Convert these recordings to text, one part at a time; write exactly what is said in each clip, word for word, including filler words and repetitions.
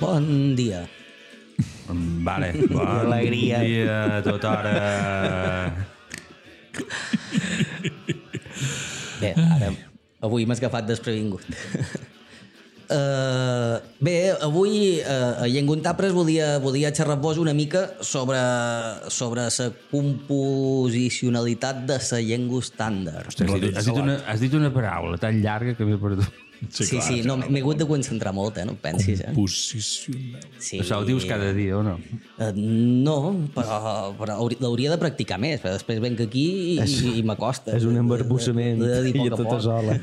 Bon dia. Vale, bon alegria. dia a tota hora. Bé, ara, avui m'has agafat desprevingut. Uh, bé, avui uh, a Llenguntapres volia, volia xerrar-vos una mica sobre sobre la composicionalitat de la llengua estàndard. Has dit, has, dit una, has dit una paraula tan llarga que m'he perdut. Sí, sí, sí no, m'he hagut de concentrar molt, eh? No et pensis, eh? Composicional. Sí. Això ho dius cada dia, o no? Uh, no, però, però hauri- l'hauria de practicar més, però després venc aquí i, i, i m'acosta. És un embarbussament De- de- de dir i poc a tota poc. sola.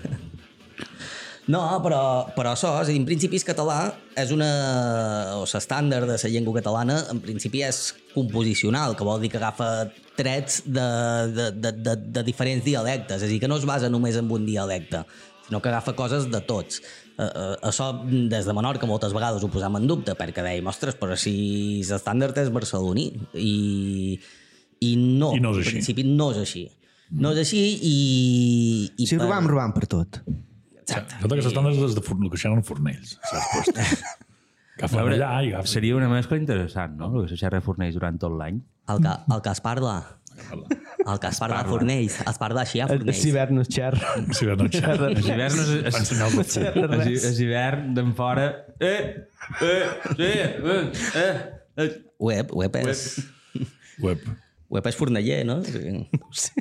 No, però, però això, és a dir, en principi el català és una... o l'estàndard de la llengua catalana, en principi és composicional, que vol dir que agafa trets de, de, de, de, de diferents dialectes, és a dir, que no es basa només en un dialecte, sinó que agafa coses de tots. Uh, uh, això, des de Menorca, moltes vegades ho posam en dubte, perquè dèiem, ostres, però si l'estàndard és barceloní, i, i no, I no és en així. principi no és així. No és així i... i Si robam, robam per tot. Exacte. Sota que s'estan des de Forn- el que xerren Fornells, saps? Pues, agafen veure, allà i agafen... Seria una mescla interessant, no? El que se xerra a Fornells durant tot l'any. El que, el que es parla... El que es parla a Fornells, es parla així a El Fornells. hivern no es xerra. Si no xerra. Els hiverns... Es, Fan senyals de foc. xerra es, res. es hivern d'en fora... Eh! Eh! Sí! Eh! Eh! eh. Web, web és... Web. Web és forneller, no? Sí.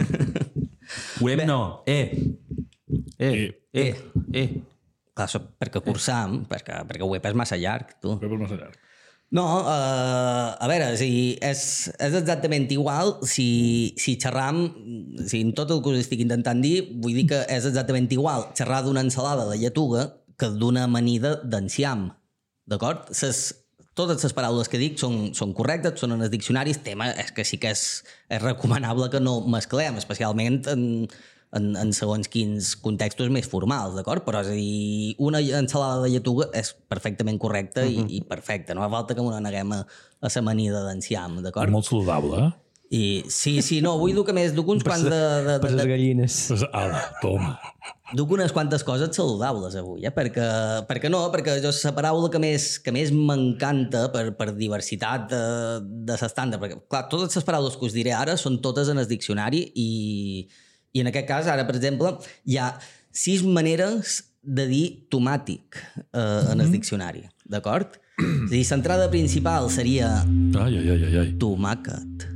Web no. Eh! Eh! Eh! Eh! Clar, això perquè cursam, perquè, perquè web és massa llarg, tu. Web és massa llarg. No, uh, a veure, si és, és exactament igual si, si xerram, si en tot el que us estic intentant dir, vull dir que és exactament igual xerrar d'una ensalada de lletuga que d'una amanida d'enciam, d'acord? Ses, totes les paraules que dic són, són correctes, són en els diccionaris, tema és que sí que és, és recomanable que no mesclem, especialment en, en, en segons quins contextos més formals, d'acord? Però és a dir, una ensalada de lletuga és perfectament correcta i, i perfecta, no fa falta que m'ho neguem a, a l'amanida d'enciam, És d'acord? molt saludable, eh? I sí, sí, no, vull dur que més, duc uns quants de... de, Per de, les de gallines. Pues, ala, toma. duc unes quantes coses saludables avui, eh? perquè, perquè no, perquè jo la paraula que més, que més m'encanta per, per diversitat de, de l'estàndard, perquè clar, totes les paraules que us diré ara són totes en el diccionari i, i en aquest cas, ara per exemple, hi ha sis maneres de dir tomàtic eh, en el diccionari, d'acord? És a dir, l'entrada principal seria Ai, ai, ai, ai, ai. tomàquet.